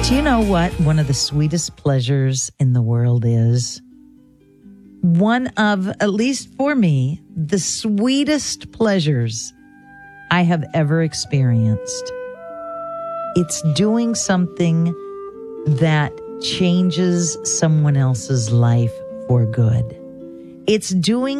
Do you know what one of the sweetest pleasures in the world is? One of, at least for me, the sweetest pleasures I have ever experienced. It's doing something that changes someone else's life for good. It's doing